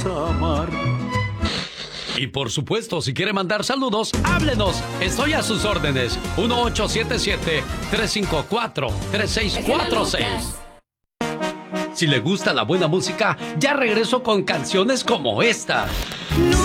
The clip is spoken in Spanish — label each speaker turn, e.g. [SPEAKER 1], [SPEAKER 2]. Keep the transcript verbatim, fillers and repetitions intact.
[SPEAKER 1] amar.
[SPEAKER 2] Y por supuesto, si quiere mandar saludos, háblenos. Estoy a sus órdenes. uno ocho siete siete, tres cinco cuatro, tres seis cuatro seis. Si le gusta la buena música, ya regreso con canciones como esta.
[SPEAKER 3] No